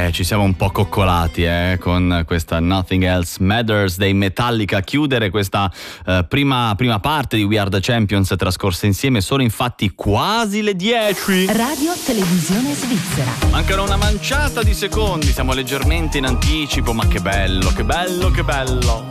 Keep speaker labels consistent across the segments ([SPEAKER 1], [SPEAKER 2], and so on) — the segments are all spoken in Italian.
[SPEAKER 1] Ci siamo un po' coccolati con questa Nothing Else Matters dei Metallica a chiudere questa prima parte di We Are The Champions trascorsa insieme. Sono infatti quasi le 10.
[SPEAKER 2] Radio Televisione Svizzera.
[SPEAKER 1] Mancano una manciata di secondi, siamo leggermente in anticipo, ma che bello, che bello, che bello.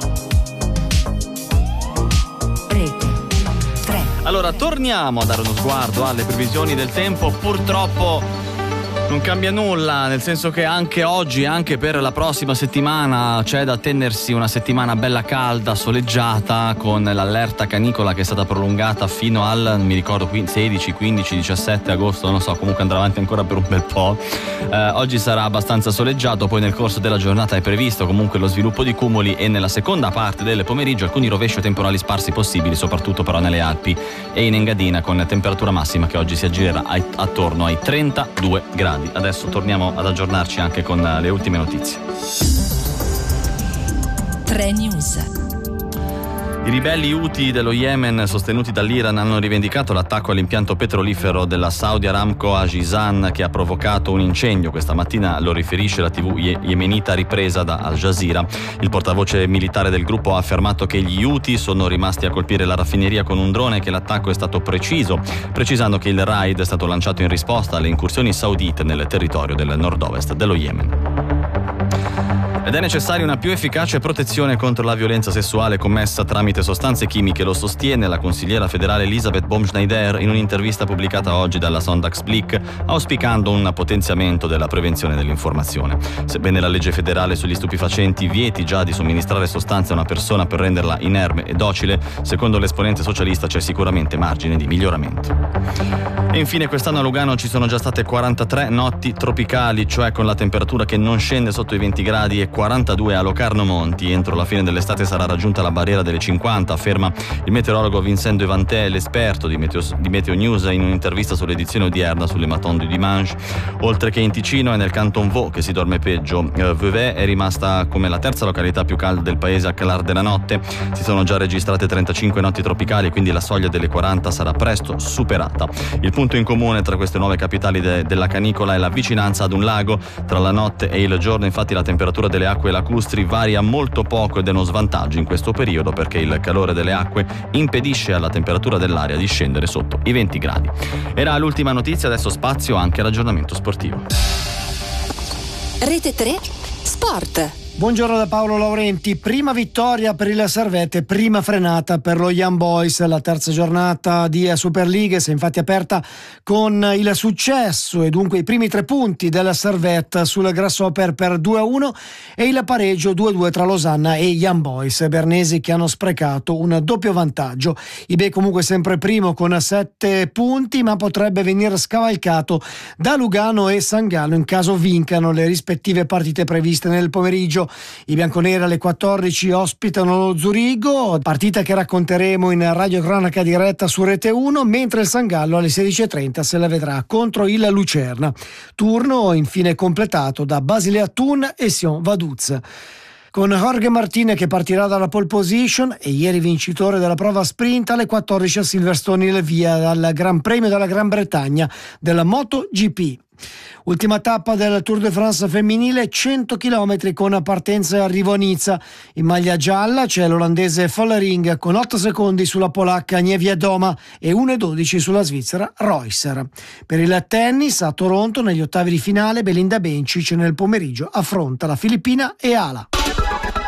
[SPEAKER 2] Rete 3.
[SPEAKER 1] Allora, torniamo a dare uno sguardo alle previsioni del tempo. Purtroppo non cambia nulla, nel senso che anche oggi, anche per la prossima settimana, c'è da attendersi una settimana bella calda, soleggiata, con l'allerta canicola che è stata prolungata fino al, non mi ricordo, 16, 15, 17 agosto, non lo so, comunque andrà avanti ancora per un bel po'. Oggi sarà abbastanza soleggiato, poi nel corso della giornata è previsto comunque lo sviluppo di cumuli e nella seconda parte del pomeriggio alcuni rovesci o temporali sparsi possibili, soprattutto però nelle Alpi e in Engadina, con temperatura massima che oggi si aggirerà attorno ai 32 gradi. Adesso torniamo ad aggiornarci anche con le ultime notizie.
[SPEAKER 2] 3 News.
[SPEAKER 1] I ribelli Houthi dello Yemen, sostenuti dall'Iran, hanno rivendicato l'attacco all'impianto petrolifero della Saudi Aramco a Jizan, che ha provocato un incendio. Questa mattina lo riferisce la TV yemenita ripresa da Al Jazeera. Il portavoce militare del gruppo ha affermato che gli Houthi sono rimasti a colpire la raffineria con un drone e che l'attacco è stato preciso, precisando che il raid è stato lanciato in risposta alle incursioni saudite nel territorio del nord-ovest dello Yemen. Ed è necessaria una più efficace protezione contro la violenza sessuale commessa tramite sostanze chimiche, lo sostiene la consigliera federale Elisabeth Baumschneider in un'intervista pubblicata oggi dalla Sonntagsblick, auspicando un potenziamento della prevenzione e dell'informazione. Sebbene la legge federale sugli stupefacenti vieti già di somministrare sostanze a una persona per renderla inerme e docile, secondo l'esponente socialista c'è sicuramente margine di miglioramento. E infine quest'anno a Lugano ci sono già state 43 notti tropicali, cioè con la temperatura che non scende sotto i 20 gradi, e 42 a Locarno Monti. Entro la fine dell'estate sarà raggiunta la barriera delle 50, afferma il meteorologo Vincent Devantè, l'esperto di Meteo News, in un'intervista sull'edizione odierna sulle Maton du Dimanche. Oltre che in Ticino e nel Canton Vaud che si dorme peggio. Vevey è rimasta come la terza località più calda del paese a calar della notte. Si sono già registrate 35 notti tropicali, quindi la soglia delle 40 sarà presto superata. Il punto in comune tra queste nuove capitali della canicola è la vicinanza ad un lago. Tra la notte e il giorno, infatti, la temperatura delle acque lacustri varia molto poco ed è uno svantaggio in questo periodo, perché il calore delle acque impedisce alla temperatura dell'aria di scendere sotto i 20 gradi. Era l'ultima notizia, adesso spazio anche all'aggiornamento sportivo.
[SPEAKER 2] Rete 3 Sport.
[SPEAKER 3] Buongiorno da Paolo Laurenti. Prima vittoria per il Servette, prima frenata per lo Young Boys. La terza giornata di Super League si è infatti aperta con il successo e dunque i primi 3 punti del Servette sul Grasshopper per 2-1 e il pareggio 2-2 tra Losanna e Young Boys bernesi, che hanno sprecato un doppio vantaggio. IB comunque sempre primo con 7 punti, ma potrebbe venire scavalcato da Lugano e San Gallo in caso vincano le rispettive partite previste nel pomeriggio. I bianconeri alle 14 ospitano lo Zurigo, partita che racconteremo in radiocronaca diretta su Rete 1, mentre il San Gallo alle 16:30 se la vedrà contro il Lucerna. Turno infine completato da Basilea Thun e Sion Vaduz, con Jorge Martinez che partirà dalla pole position e ieri vincitore della prova sprint alle 14 a Silverstone il via dal Gran Premio della Gran Bretagna della MotoGP. Ultima tappa del Tour de France femminile, 100 km con partenza e arrivo a Nizza. In maglia gialla c'è l'olandese Follering con 8 secondi sulla polacca Niewiadoma e 1,12 sulla svizzera Reusser. Per il tennis a Toronto negli ottavi di finale Belinda Bencic nel pomeriggio affronta la filippina Eala.